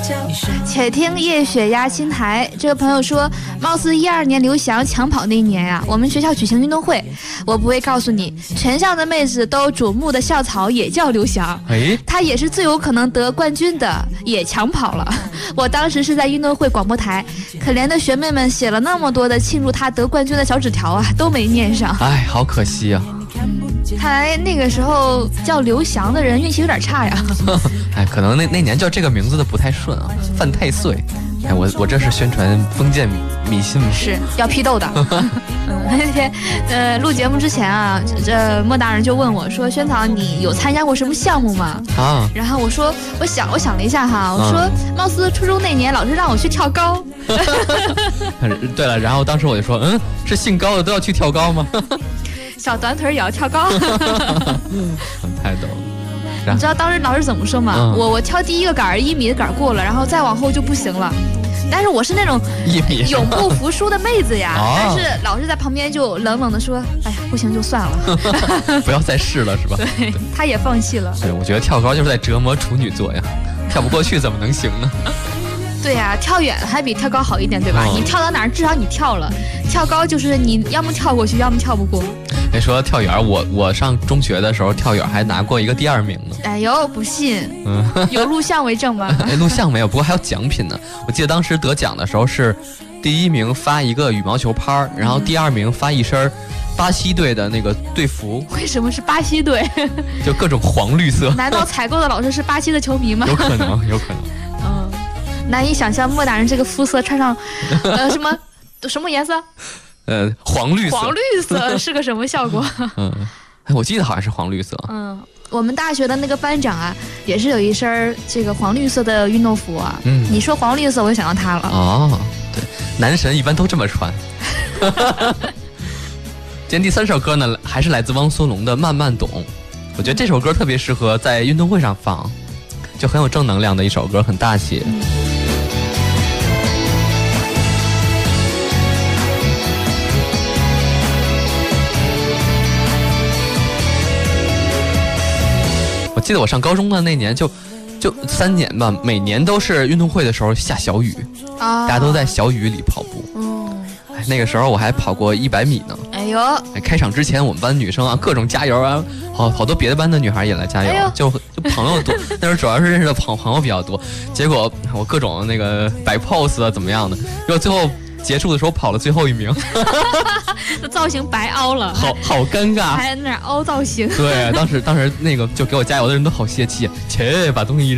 且听夜雪压青苔。这个朋友说，貌似12年刘翔抢跑那一年呀，我们学校举行运动会。我不会告诉你，全校的妹子都瞩目的校草也叫刘翔，他也是最有可能得冠军的，也抢跑了。我当时是在运动会广播台，可怜的学妹们写了那么多的庆祝他得冠军的小纸条啊，都没念上。 哎，好可惜啊。 看来那个时候叫刘翔的人运气有点差呀。 哎，可能那年叫这个名字的不太顺啊，犯太岁。哎，我这是宣传封建迷信吗？ 是要批斗的。那天录节目之前啊，这莫大人就问我说：“萱草，你有参加过什么项目吗？”啊，然后我说我想了一下哈，我说貌似初中那年老师让我去跳高。 对了，然后当时我就说，是姓高的都要去跳高吗？ 小短腿也要跳高。 太逗了。 你知道当时老师怎么说吗？我跳第一个杆1米的杆过了，然后再往后就不行了。但是我是那种永不服输的妹子呀。但是老师在旁边就冷冷的说：“哎呀，不行就算了， 不要再试了，是吧？” 对，他也放弃了。 对，我觉得跳高就是在折磨处女座呀，跳不过去怎么能行呢？ 对呀，跳远还比跳高好一点，对吧？你跳到哪儿，至少你跳了。跳高就是你要么跳过去，要么跳不过。 哎，说到跳远，我上中学的时候跳远还拿过一个第2名呢。 哎呦，不信，有录像为证吗？ 哎，录像没有，不过还有奖品呢。我记得当时得奖的时候是第1名发一个羽毛球拍，然后第2名发一身巴西队的那个队服。 为什么是巴西队？ 就各种黄绿色。 难道采购的老师是巴西的球迷吗？ 有可能。 难以想象莫大人这个肤色穿上什么颜色？ 黄绿色。 黄绿色是个什么效果？ 我记得好像是黄绿色。 我们大学的那个班长啊，也是有一身这个黄绿色的运动服啊。你说黄绿色，我就想到他了。 哦，对，男神一般都这么穿。今天第3首歌呢，还是来自汪苏泷的《慢慢懂》。我觉得这首歌特别适合在运动会上放，就很有正能量的一首歌，很大气。我记得我上高中的那年就3年吧，每年都是运动会的时候下小雨，大家都在小雨里跑步。那个时候我还跑过100米呢。 哎呦！ 开场之前我们班女生啊各种加油啊，好多别的班的女孩也来加油，就朋友多。那时候主要是认识的朋友比较多，结果我各种那个摆 pose 啊怎么样的，结果最后结束的时候跑了最后1名。 造型白凹了， 好尴尬， 还在那凹造型。 对，当时那个就给我加油的人都好泄气，切把东西一扔。